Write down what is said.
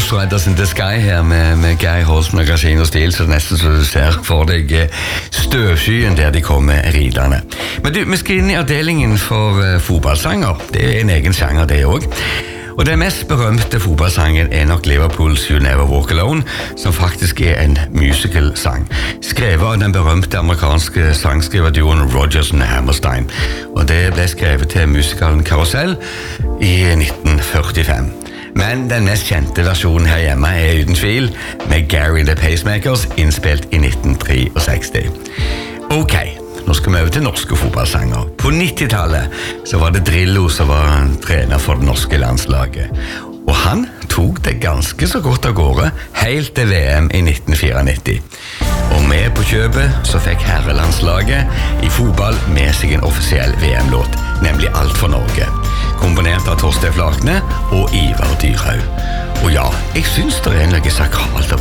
Ghost Riders in the Sky her med Geir Holst Magasin og Stil, så nesten så du ser for deg støvskyen der de kommer ridende. Men du, vi skal inn i avdelingen for fotballsanger. Det en egen sjanger det også. Og den mest berømte fotballsangen nok Liverpools You Never Walk Alone, som faktisk en musical-sang, skrevet av den berømte amerikanske sangskriverduoen Rodgers and Hammerstein. Og det ble skrevet til musikalen Carousel i 1945. Men den mest kjente versjonen her hjemme uten tvil med Gary the Pacemakers, innspilt i 1963. Ok, nå skal vi over til norske fotballsanger. På 90-tallet så var det Drillo som var trener for det norske landslaget. Og han tok det ganske så godt av gårde, helt til VM i 1994. Og med på kjøpet så fikk herrelandslaget i fotball med seg en offisiell VM-låt, nemlig Alt for Norge, komponert av Torstein Flakne og Ivar Dyrhaug. Og ja, jeg synes det noe sakralt